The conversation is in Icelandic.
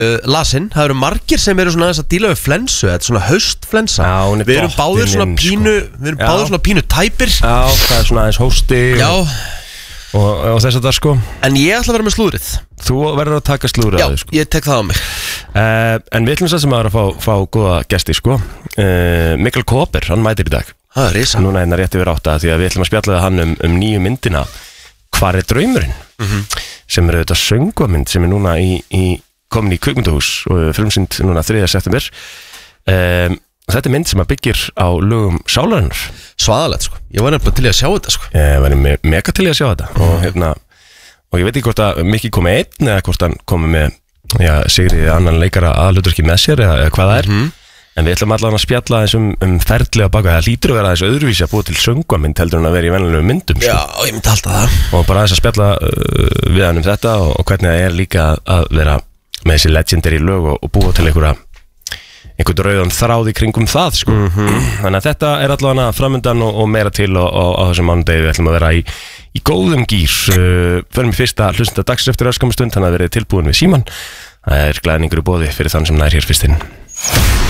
Lasin, það eru margir sem eru svona að díla við flensu, þetta er svona haustflensa. Við erum báðir svona pínu, pínu tæpir. Já, það er svona aðeins hósti. Já. Og þess að það sko. En ég ætla að vera með slúðrið. Þú verður að taka slúðrið að þig sko. Já, ég tek það á mig. En við ætlum sem að fá góða gesti sko. Mikkel Kóper, hann mætir í dag. Það er risa. Núna hérna rétt yfir 8 því að við ætlum að spjalla við hann um nýju myndina Hvar er draumurinn? Sem er auðvitað söngvamynd sem er núna komin í kvikmyndahús og frumsýnd núna 3. september. Þetta er mynd sem að byggir á lögum sálarinnar. Svaðalegt sko, ég var nefnilega til að sjá þetta sko. Ég var mega til að sjá þetta og ég veit ekki hvort að Mikki komi einn eða hvort hann komi með Sigri annan leikara aðhlutverki með sér eða hvað það er. En við ætlum allan að spjalla eins ferli á baka. Það lítur að vera aðeins öðruvísi að búa til söngvamynd heldur en að vera í venjulegum myndum sko. Já, ég myndi alltaf það. Og bara aðeins að spjalla við hann þetta og hvernig það er líka að vera með þessi legendary lög og búa til einhvern rauðan þráð í kringum það sko. Þannig að þetta er allavega framöndan og meira til og á þessum mánudegi við ætlum að vera í góðum gýr. Förum í fyrsta hlustenda dagsins eftir örskamma stund, þannig að verið tilbúin við síman. Það er glæðningur í boði fyrir þann sem nær hér fyrst inn.